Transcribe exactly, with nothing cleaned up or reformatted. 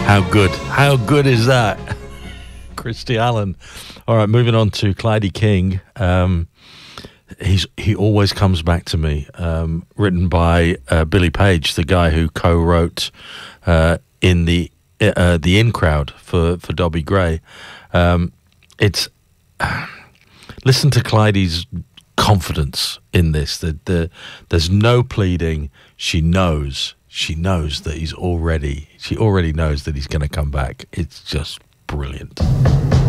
How good? How good is that? Christy Allen. All right, moving on to Clyde King. Um, he's he always comes back to me. Um, written by uh, Billy Page, the guy who co-wrote uh, in the uh, the In Crowd for for Dobby Gray. Um, it's uh, listen to Clyde's confidence in this. The, the there's no pleading. She knows. She knows that he's already. She already knows that he's going to come back. It's just brilliant.